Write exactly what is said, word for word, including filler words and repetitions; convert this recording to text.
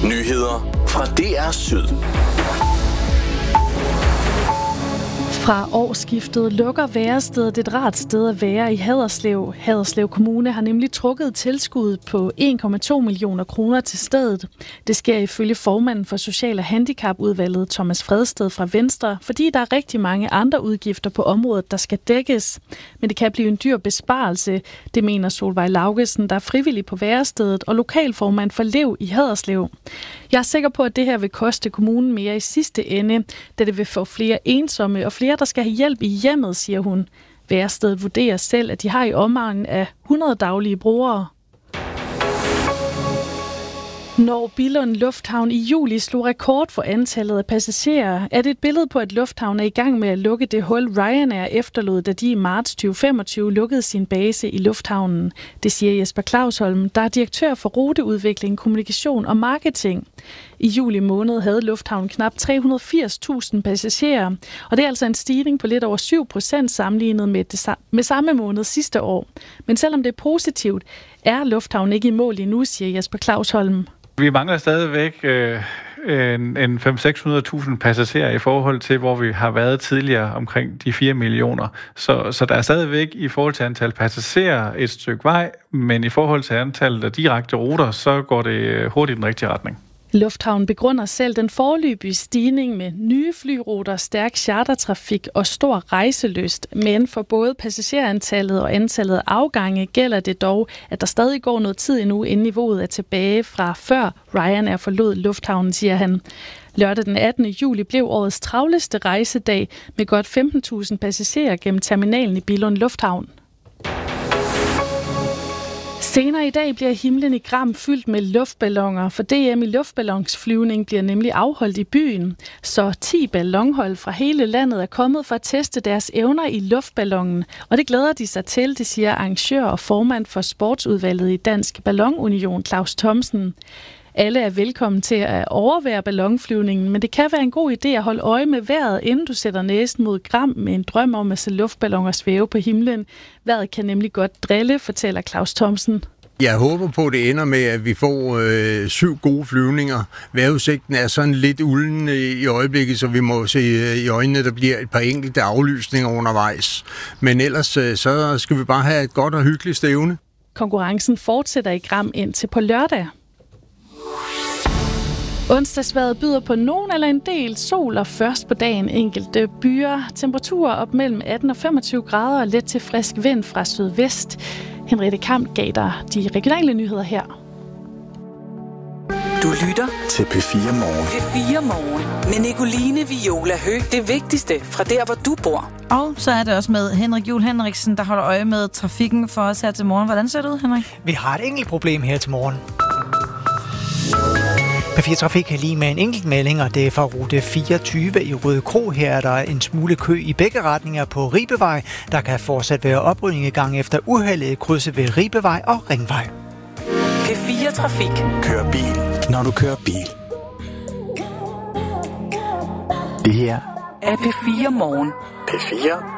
Nyheder fra D R Syd. Fra årsskiftet lukker værestedet et rart sted at være i Haderslev. Haderslev Kommune har nemlig trukket tilskuddet på en komma to millioner kroner til stedet. Det sker ifølge formanden for Social- og Handicapudvalget, Thomas Fredsted fra Venstre, fordi der er rigtig mange andre udgifter på området, der skal dækkes. Men det kan blive en dyr besparelse, det mener Solvej Laugesen, der er frivillig på værestedet og lokalformand for Lev i Haderslev. Jeg er sikker på, at det her vil koste kommunen mere i sidste ende, da det vil få flere ensomme og flere, der skal have hjælp i hjemmet, siger hun. Værestedet vurderer selv, at de har i omegnen af hundrede daglige brugere. Når Billund Lufthavn i juli slog rekord for antallet af passagerer, er det et billede på, at lufthavnen er i gang med at lukke det hul, Ryanair efterlod, da de i marts tyve femogtyve lukkede sin base i lufthavnen. Det siger Jesper Clausholm, der er direktør for ruteudvikling, kommunikation og marketing. I juli måned havde lufthavnen knap tre hundrede og firs tusind passagerer, og det er altså en stigning på lidt over syv procent sammenlignet med, det, med samme måned sidste år. Men selvom det er positivt, er lufthavnen ikke i mål endnu, siger Jesper Clausholm. Vi mangler stadigvæk øh, en, en fem hundrede til seks hundrede tusind passagerer i forhold til, hvor vi har været tidligere omkring de fire millioner. Så, så der er stadigvæk i forhold til antal passagerer et stykke vej, men i forhold til antallet af direkte ruter, så går det hurtigt i den rigtige retning. Lufthavnen begrunder selv den foreløbige stigning med nye flyruter, stærk chartertrafik og stor rejselyst. Men for både passagerantallet og antallet af afgange gælder det dog, at der stadig går noget tid endnu, inden niveauet er tilbage fra før Ryanair forlod lufthavnen, siger han. Lørdag den attende juli blev årets travleste rejsedag med godt femten tusind passagerer gennem terminalen i Billund Lufthavn. Senere i dag bliver himlen i Gram fyldt med luftballoner, for D M i luftballonsflyvning bliver nemlig afholdt i byen. Så ti ballonhold fra hele landet er kommet for at teste deres evner i luftballonen, og det glæder de sig til, det siger arrangør og formand for sportsudvalget i Dansk Ballonunion, Claus Thomsen. Alle er velkommen til at overvære ballonflyvningen, men det kan være en god idé at holde øje med vejret, inden du sætter næsen mod Gram med en drøm om at se luftballoner svæve på himlen. Vejret kan nemlig godt drille, fortæller Claus Thomsen. Jeg håber på, at det ender med, at vi får øh, syv gode flyvninger. Vejrudsigten er sådan lidt ulden i øjeblikket, så vi må se øh, i øjnene, at der bliver et par enkelte aflysninger undervejs. Men ellers øh, så skal vi bare have et godt og hyggeligt stævne. Konkurrencen fortsætter i Gram indtil på lørdag. Onsdagsvejret byder på nogen eller en del sol og først på dagen enkelte byer. Temperaturer op mellem atten og femogtyve grader og let til frisk vind fra sydvest. Henriette Kamp gav dig de regionale nyheder her. Du lytter til P fire Morgen. P fire Morgen med Nicoline Viola Høgh. Det vigtigste fra der, hvor du bor. Og så er det også med Henrik Juhl Henriksen, der holder øje med trafikken for os her til morgen. Hvordan ser det ud, Henrik? Vi har et enkelt problem her til morgen. P fire Trafik kan lige med en enkelt melding, og det er fra rute fireogtyve i Røde Kro. Her er der en smule kø i begge retninger på Ribevej. Der kan fortsat være oprydning i gang efter uheldet i krydset ved Ribevej og Ringvej. P fire Trafik. Kør bil, når du kører bil. Det her er P fire Morgen. P fire